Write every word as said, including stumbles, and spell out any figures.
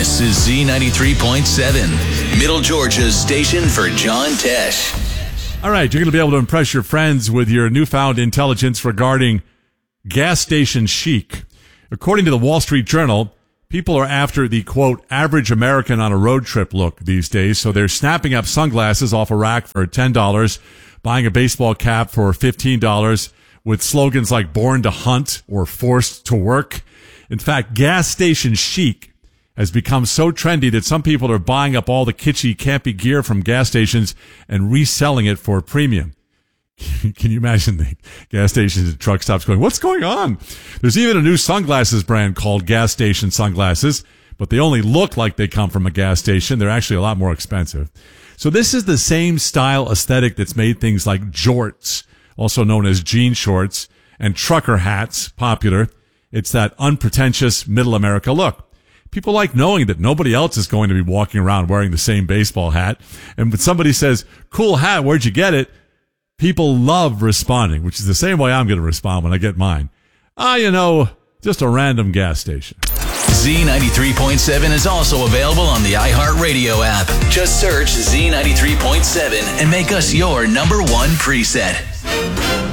This is Z ninety-three point seven, Middle Georgia's station for John Tesh. All right, you're going to be able to impress your friends with your newfound intelligence regarding gas station chic. According to the Wall Street Journal, people are after the, quote, average American on a road trip look these days, so they're snapping up sunglasses off a rack for ten dollars, buying a baseball cap for fifteen dollars, with slogans like born to hunt or forced to work. In fact, gas station chic has become so trendy that some people are buying up all the kitschy, campy gear from gas stations and reselling it for a premium. Can you imagine the gas stations and truck stops going, what's going on? There's even a new sunglasses brand called Gas Station Sunglasses, but they only look like they come from a gas station. They're actually a lot more expensive. So this is the same style aesthetic that's made things like jorts, also known as jean shorts, and trucker hats popular. It's that unpretentious middle America look. People like knowing that nobody else is going to be walking around wearing the same baseball hat. And when somebody says, cool hat, where'd you get it? People love responding, which is the same way I'm going to respond when I get mine. Ah, you know, just a random gas station. Z ninety-three point seven is also available on the iHeartRadio app. Just search Z ninety-three point seven and make us your number one preset.